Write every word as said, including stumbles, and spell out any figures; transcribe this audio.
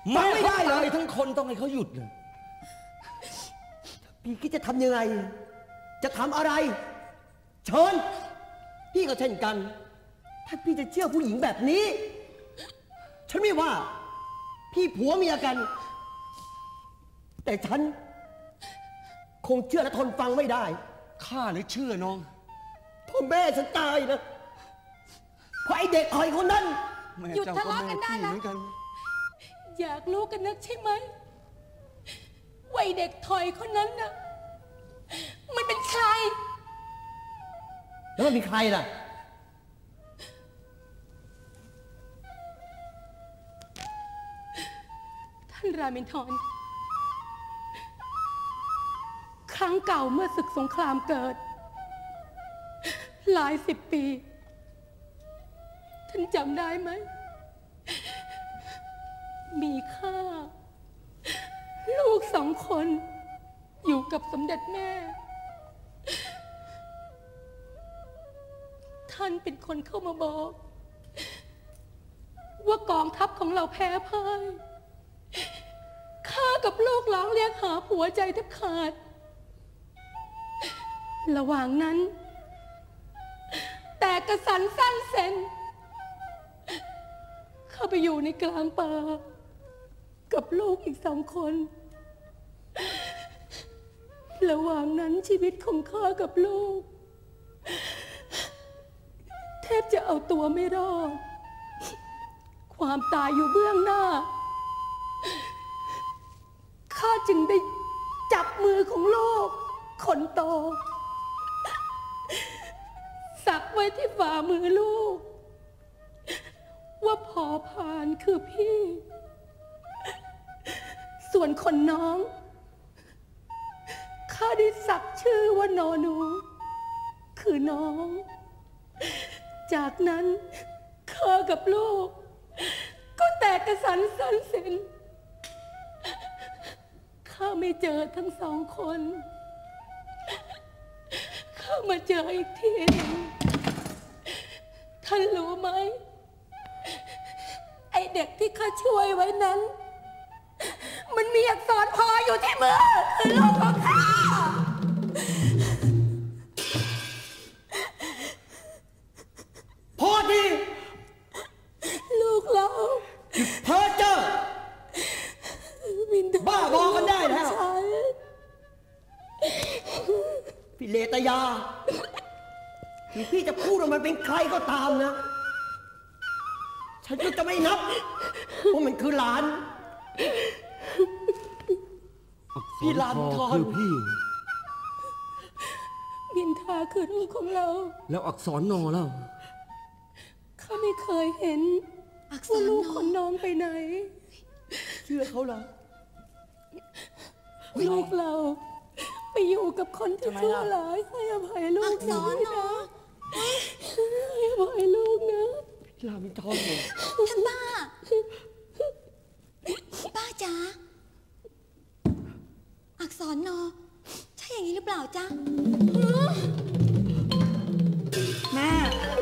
ไม่ได้เลยทั้งคนต้องให้เขาหยุดเลยพี่คิดจะทำยังไงจะทำอะไรเชิญพี่ก็เช่นกันถ้าพี่จะเชื่อผู้หญิงแบบนี้ฉันไม่ว่าพี่ผัวเมียกันแต่ฉันคงเชื่อและทนฟังไม่ได้ข้าเลยเชื่อน้องพ่อแม่ฉันตายนะเพราะไอ้เด็กอ่อยคนนั้นหยุดทะเลาะกันได้แล้วอยากรู้กันนักใช่ไหมว่าไอ้เด็กถอยคนนั้นน่ะมันเป็นใครแล้วมันมีใครล่ะท่านรามินทรครั้งเก่าเมื่อศึกสงครามเกิดหลายสิบปีท่านจำได้ไหมมีข้าลูกสองคนอยู่กับสมเด็จแม่ท่านเป็นคนเข้ามาบอกว่ากองทัพของเราแพ้พ่ายข้ากับลูกร้องเรียกหาผัวใจแทบขาดระหว่างนั้นแต่กระสันสั้นเซนเข้าไปอยู่ในกลางป่ากับลูกอีกสองคนระหว่างนั้นชีวิตของข้ากับลูกแทบจะเอาตัวไม่รอดความตายอยู่เบื้องหน้าข้าจึงได้จับมือของลูกคนโตสักไว้ที่ฝ่ามือลูกว่าพอพานคือพี่ส่วนคนน้องข้าได้สักชื่อว่านอนูคือน้องจากนั้นข้ากับลูกก็แตกกระสันสันสินข้าไม่เจอทั้งสองคนข้ามาเจออีกทีหนึ่งท่านรู้ไหมไอเด็กที่ข้าช่วยไว้นั้นมันมีอักษรพออยู่ที่มือคือลูกของข้าพอดีลูกเราเพ้อเจ้อบ้าบอกันได้แล้วพี่เลตยาที่พี่จะพูดว่ามันเป็นใครก็ตามนะฉันก็จะไม่นับว่ามันคือหลานพี่ลานทอนคือพี่มินทาคือลูกของเราแล้วอักษรนอแล้วข้าไม่เคยเห็นว่าลูกคนน้องไปไหนเชื่อเขาเหรอลูกเราไปอยู่กับคนที่ชั่วร้ายให้อภัยลูกนะให้อภัยลูกนะลามินทอนเลยท่านป้าป้าจ๋าอักษรนอใช่อย่างนี้หรือเปล่าจ๊ะแม่